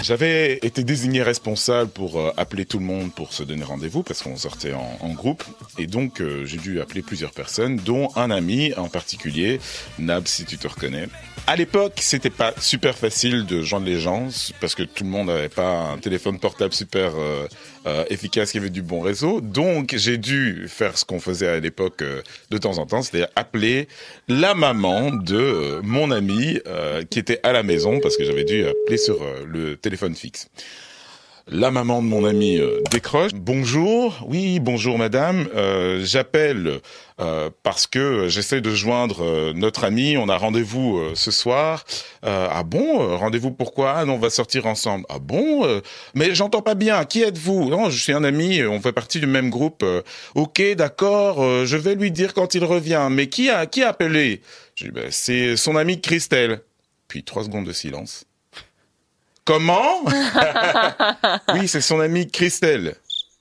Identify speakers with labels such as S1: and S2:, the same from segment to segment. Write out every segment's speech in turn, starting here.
S1: J'avais été désigné responsable pour appeler tout le monde pour se donner rendez-vous parce qu'on sortait en groupe. Et donc, j'ai dû appeler plusieurs personnes, dont un ami en particulier, Nab, si tu te reconnais. À l'époque, c'était pas super facile de joindre les gens parce que tout le monde n'avait pas un téléphone portable super efficace qui avait du bon réseau. Donc, j'ai dû faire ce qu'on faisait à l'époque de temps en temps, c'est-à-dire appeler la maman de mon ami qui était à la maison parce que j'avais dû appeler sur le téléphone fixe. La maman de mon ami décroche. Bonjour, oui, bonjour madame. J'appelle parce que j'essaie de joindre notre ami. On a rendez-vous ce soir. Ah bon, rendez-vous pourquoi? Ah non, on va sortir ensemble. Ah bon, mais j'entends pas bien. Qui êtes-vous? Non, je suis un ami. On fait partie du même groupe. Ok, d'accord. Je vais lui dire quand il revient. Mais qui a appelé? Je dis, c'est son amie Christelle. Puis 3 secondes de silence. Comment? Oui, c'est son amie Christelle.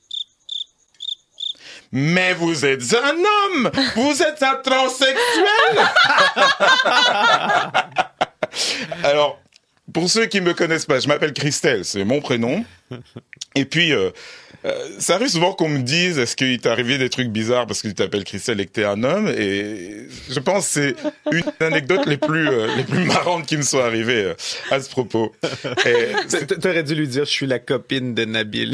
S1: Mais vous êtes un homme! Vous êtes un transsexuel! Alors, pour ceux qui me connaissent pas, je m'appelle Christelle, c'est mon prénom. Et puis, ça arrive souvent qu'on me dise, est-ce qu'il t'est arrivé des trucs bizarres parce que tu t'appelles Christelle et que t'es un homme? Et je pense que c'est une anecdote les plus marrantes qui me sont arrivées à ce propos.
S2: T'aurais dû lui dire, je suis la copine de Nabil.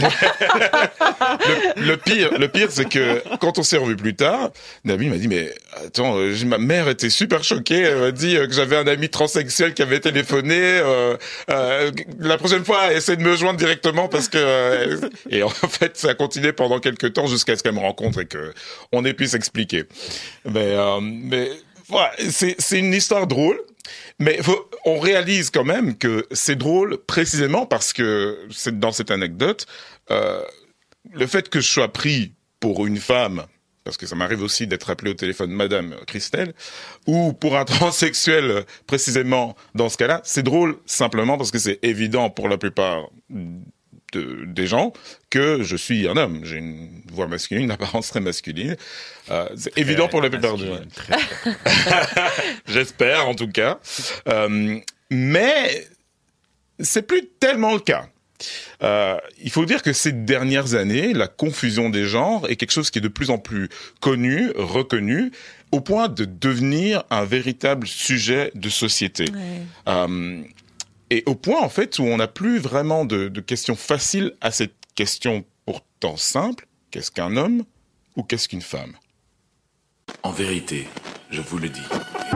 S1: Le pire, c'est que quand on s'est revu plus tard, Nabil m'a dit, mais attends, ma mère était super choquée. Elle m'a dit que j'avais un ami transsexuel qui avait téléphoné. La prochaine fois, essaie de me joindre directement parce que... Et en fait, ça a continué pendant quelques temps jusqu'à ce qu'elle me rencontre et que on ait pu s'expliquer. Mais voilà, c'est une histoire drôle. Mais on réalise quand même que c'est drôle précisément parce que c'est dans cette anecdote, le fait que je sois pris pour une femme, parce que ça m'arrive aussi d'être appelé au téléphone Madame Christelle, ou pour un transsexuel précisément dans ce cas-là, c'est drôle simplement parce que c'est évident pour la plupart des gens que je suis un homme. J'ai une voix masculine, une apparence très masculine. C'est évident pour la plupart des gens. J'espère en tout cas. Mais c'est plus tellement le cas. Il faut dire que ces dernières années, la confusion des genres est quelque chose qui est de plus en plus connu, reconnu, au point de devenir un véritable sujet de société. Ouais. Et au point, en fait, où on n'a plus vraiment de questions faciles à cette question pourtant simple. Qu'est-ce qu'un homme ou qu'est-ce qu'une femme?
S3: En vérité, je vous le dis,